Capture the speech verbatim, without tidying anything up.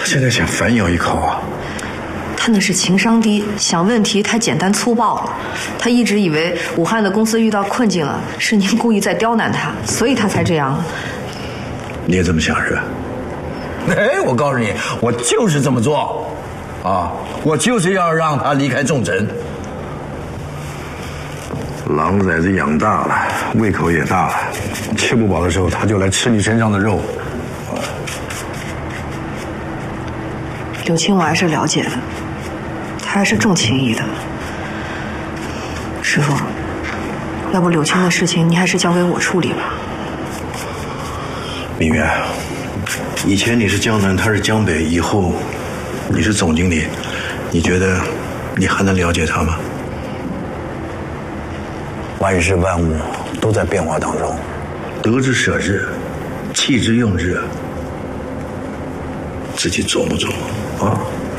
现在想反咬一口啊？ 他那是情商低，想问题太简单粗暴了。他一直以为武汉的公司遇到困境了，是您故意在刁难他，所以他才这样。 你也这么想是吧？ 哎，我告诉你，我就是这么做，啊，我就是要让他离开重臣。 狼崽子养大了，胃口也大了，吃不饱的时候他就来吃你身上的肉。 柳青我还是了解的，他还是重情义的。师傅，要不柳青的事情你还是交给我处理吧。 明月，以前你是江南，他是江北，以后你是总经理，你觉得你还能了解他吗？万事万物都在变化当中，得之舍之，弃之用之，自己琢磨琢磨啊。